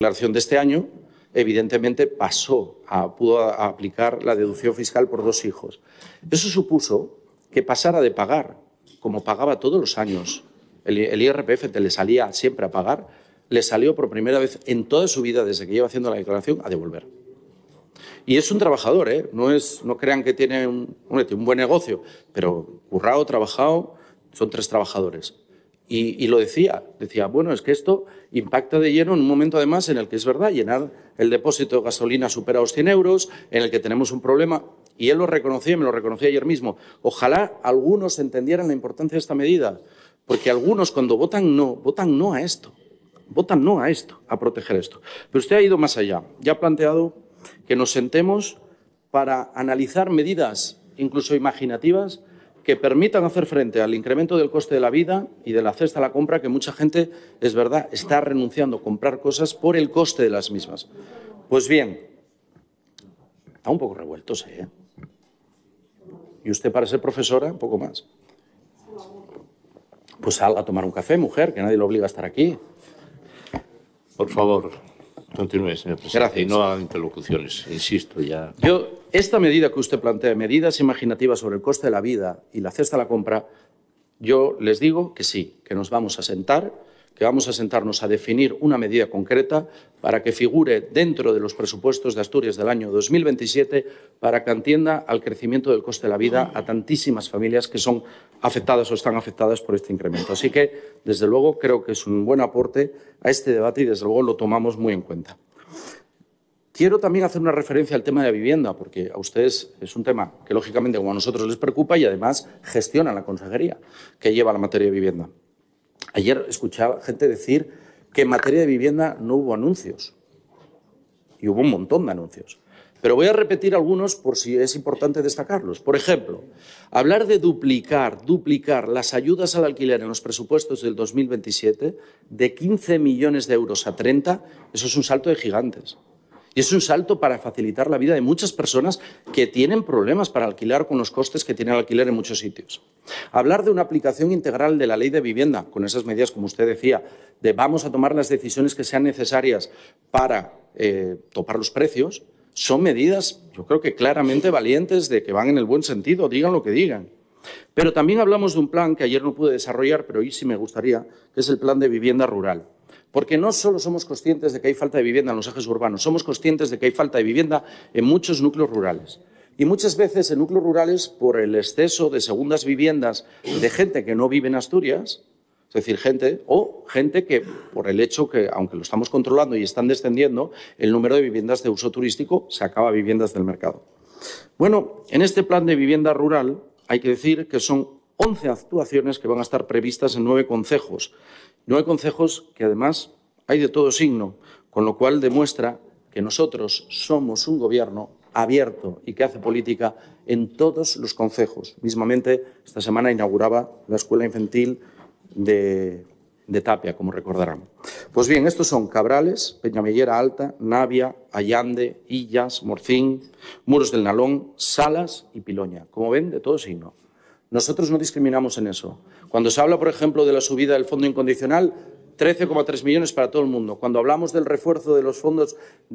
declaración de este año, evidentemente pudo aplicar la deducción fiscal por 2 hijos. Eso supuso que pasara de pagar, como pagaba todos los años, el IRPF te le salía siempre a pagar, le salió por primera vez en toda su vida, desde que lleva haciendo la declaración, a devolver. Y es un trabajador, ¿eh? No crean que tiene un buen negocio, pero currado, trabajado, son 3 trabajadores. Y lo decía, bueno, es que esto impacta de lleno en un momento además en el que es verdad, llenar el depósito de gasolina supera los 100 euros, en el que tenemos un problema, y él lo reconocía, me lo reconocía ayer mismo. Ojalá algunos entendieran la importancia de esta medida, porque algunos cuando votan no a esto, a proteger esto. Pero usted ha ido más allá, ya ha planteado que nos sentemos para analizar medidas, incluso imaginativas, que permitan hacer frente al incremento del coste de la vida y de la cesta a la compra, que mucha gente, es verdad, está renunciando a comprar cosas por el coste de las mismas. Pues bien, está un poco revuelto, sí, ¿eh? Y usted, para ser profesora, un poco más. Pues salga a tomar un café, mujer, que nadie lo obliga a estar aquí. Por favor, continúe, señor presidente. Gracias. Y no haga interlocuciones, insisto ya. Esta medida que usted plantea, medidas imaginativas sobre el coste de la vida y la cesta a la compra, yo les digo que sí, que nos vamos a sentar, que vamos a sentarnos a definir una medida concreta para que figure dentro de los presupuestos de Asturias del año 2027 para que atienda al crecimiento del coste de la vida a tantísimas familias que son afectadas o están afectadas por este incremento. Así que, desde luego, creo que es un buen aporte a este debate y, desde luego, lo tomamos muy en cuenta. Quiero también hacer una referencia al tema de la vivienda, porque a ustedes es un tema que, lógicamente, como a nosotros les preocupa y, además, gestionan la consejería que lleva la materia de vivienda. Ayer escuchaba gente decir que en materia de vivienda no hubo anuncios. Y hubo un montón de anuncios. Pero voy a repetir algunos por si es importante destacarlos. Por ejemplo, hablar de duplicar las ayudas al alquiler en los presupuestos del 2027 de 15 millones de euros a 30, eso es un salto de gigantes. Y es un salto para facilitar la vida de muchas personas que tienen problemas para alquilar con los costes que tiene el alquiler en muchos sitios. Hablar de una aplicación integral de la ley de vivienda, con esas medidas, como usted decía, de vamos a tomar las decisiones que sean necesarias para topar los precios, son medidas, yo creo que claramente valientes, de que van en el buen sentido, digan lo que digan. Pero también hablamos de un plan que ayer no pude desarrollar, pero hoy sí me gustaría, que es el plan de vivienda rural. Porque no solo somos conscientes de que hay falta de vivienda en los ejes urbanos, somos conscientes de que hay falta de vivienda en muchos núcleos rurales. Y muchas veces en núcleos rurales, por el exceso de segundas viviendas de gente que no vive en Asturias, es decir, gente que, por el hecho que, aunque lo estamos controlando y están descendiendo, el número de viviendas de uso turístico se acaba viviendas del mercado. Bueno, en este plan de vivienda rural hay que decir que son 11 actuaciones que van a estar previstas en 9 concejos. 9 concejos que, además, hay de todo signo, con lo cual demuestra que nosotros somos un gobierno abierto y que hace política en todos los concejos. Mismamente, esta semana inauguraba la escuela infantil de Tapia, como recordarán. Pues bien, estos son Cabrales, Peñamellera Alta, Navia, Allande, Illas, Morcín, Muros del Nalón, Salas y Piloña. Como ven, de todo signo. Nosotros no discriminamos en eso. Cuando se habla, por ejemplo, de la subida del fondo incondicional, 13,3 millones para todo el mundo. Cuando hablamos del refuerzo de los fondos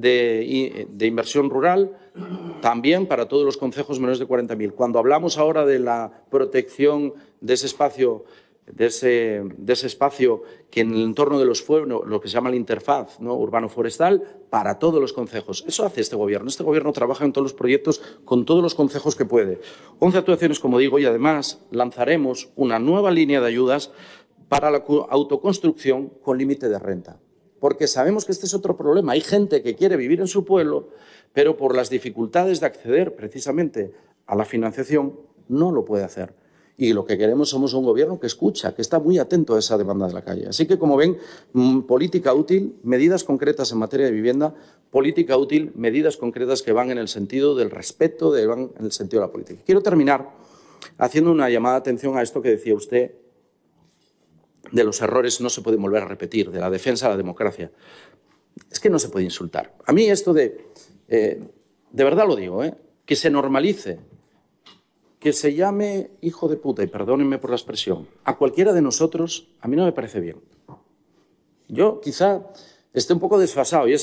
de inversión rural, también para todos los concejos menores de 40.000. Cuando hablamos ahora de la protección de ese espacio, de ese espacio que en el entorno de los pueblos, lo que se llama la interfaz, ¿no?, urbano-forestal, para todos los concejos. Eso hace este Gobierno. Este Gobierno trabaja en todos los proyectos con todos los concejos que puede. 11 actuaciones, como digo, y además lanzaremos una nueva línea de ayudas para la autoconstrucción con límite de renta. Porque sabemos que este es otro problema. Hay gente que quiere vivir en su pueblo, pero por las dificultades de acceder precisamente a la financiación no lo puede hacer. Y lo que queremos somos un gobierno que escucha, que está muy atento a esa demanda de la calle. Así que, como ven, política útil, medidas concretas en materia de vivienda, política útil, medidas concretas que van en el sentido del respeto, van en el sentido de la política. Quiero terminar haciendo una llamada de atención a esto que decía usted, de los errores no se pueden volver a repetir, de la defensa de la democracia. Es que no se puede insultar. A mí esto de verdad lo digo, que se normalice, que se llame hijo de puta, y perdónenme por la expresión, a cualquiera de nosotros, a mí no me parece bien. Yo quizá esté un poco desfasado y es